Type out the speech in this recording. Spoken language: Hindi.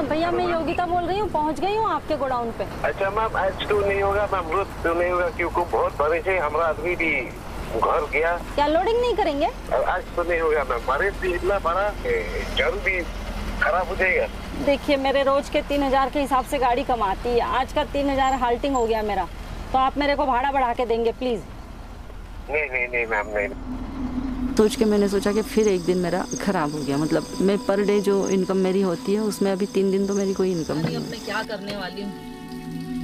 भैया मैं योगिता बोल रही हूँ, पहुँच गई हूँ आपके गोडाउन पे। अच्छा मैम, आज तो नहीं होगा मैम, रोज तो नहीं होगा क्योंकि बहुत बारिश है, हमारा आदमी भी घर गया। क्या लोडिंग नहीं करेंगे? आज तो नहीं होगा मैम, बारिश भी इतना बड़ा, जरूर भी खराब हो जाएगा। देखिए मेरे रोज के 3000 के हिसाब से गाड़ी कमाती है, आज का 3000 हाल्टिंग हो गया मेरा, तो आप मेरे को भाड़ा बढ़ा के देंगे प्लीज। नहीं मैम, नहीं। सोच के मैंने सोचा कि फिर एक दिन मेरा खराब हो गया। मतलब मैं पर डे जो इनकम मेरी होती है उसमें अभी 3 दिन तो मेरी कोई इनकम नहीं है। अब मैं क्या करने वाली हूँ।